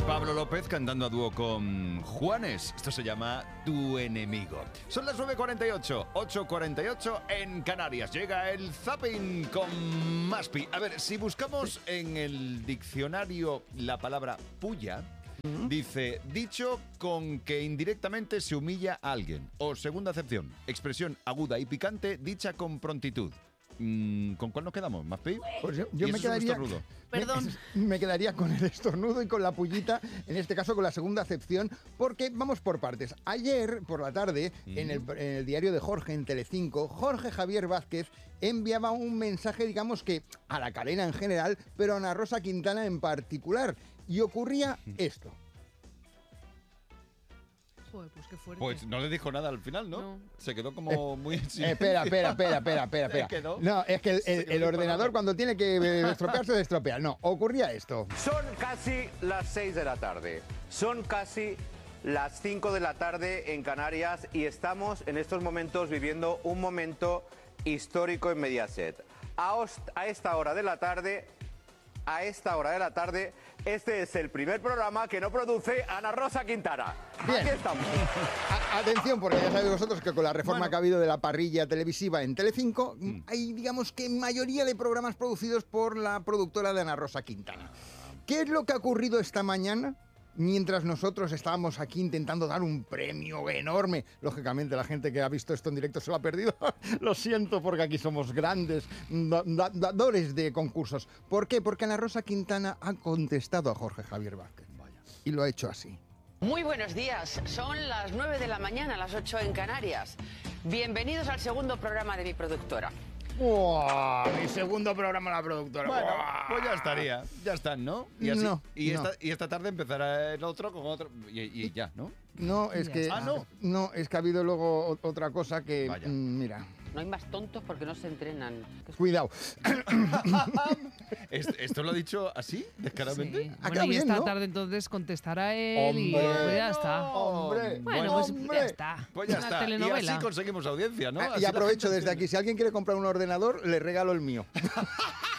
Pablo López cantando a dúo con Juanes. Esto se llama Tu Enemigo. Son las 9:48, 8:48 en Canarias. Llega el Zapping con Maspi. A ver, si buscamos en el diccionario la palabra puya, dice, dicho con que indirectamente se humilla a alguien. O segunda acepción, expresión aguda y picante dicha con prontitud. ¿Con cuál nos quedamos, Maspi? Pues yo ¿Y me eso es un quedaría, estornudo? Perdón. me quedaría con el estornudo y con la pullita, en este caso con la segunda acepción, porque vamos por partes. Ayer por la tarde, en el diario de Jorge, en Telecinco, Jorge Javier Vázquez enviaba un mensaje, digamos que a la cadena en general, pero a Ana Rosa Quintana en particular. Y ocurría esto. Joder, pues qué fuerte. Pues no le dijo nada al final, ¿no? No. Se quedó como muy... Espera. Se quedó. No, es que Se quedó el sin ordenador palabras. cuando tiene que estropearse, se estropea. No, ocurría esto. Son casi las 6 de la tarde. Son casi las 5 de la tarde en Canarias y estamos en estos momentos viviendo un momento histórico en Mediaset. A esta hora de la tarde, este es el primer programa que no produce Ana Rosa Quintana. Bien. Aquí estamos. Atención, porque ya sabéis vosotros que con la reforma que ha habido de la parrilla televisiva en Telecinco, hay, digamos que mayoría de programas producidos por la productora de Ana Rosa Quintana. ¿Qué es lo que ha ocurrido esta mañana? Mientras nosotros estábamos aquí intentando dar un premio enorme. Lógicamente la gente que ha visto esto en directo se lo ha perdido. Lo siento, porque aquí somos grandes dadores de concursos. ¿Por qué? Porque Ana Rosa Quintana ha contestado a Jorge Javier Vázquez. Vaya. Y lo ha hecho así. Muy buenos días, son las 9 de la mañana, las 8 en Canarias. Bienvenidos al segundo programa de mi productora. ¡Wow! Mi segundo programa la productora. Bueno, ¡Buah! pues ya estaría. Ya están, ¿no? Y así, No, y no. esta tarde empezará el otro con otro. Y ya, ¿no? No, es que... Ah, ¿no? No, es que ha habido luego otra cosa que... Vaya. Mira, No hay más tontos porque no se entrenan. cuidado. ¿Esto lo ha dicho así, descaradamente? Sí. Ah, Bueno, y bien, esta ¿no? tarde entonces contestará él y ¡Hombre! pues ya está. ¡Hombre! Bueno, pues ¡Hombre! ya está. Pues ya Una está. Y telenovela. así conseguimos audiencia, ¿no? Ah, Así y la aprovecho gente desde aquí, si alguien quiere comprar un ordenador, le regalo el mío.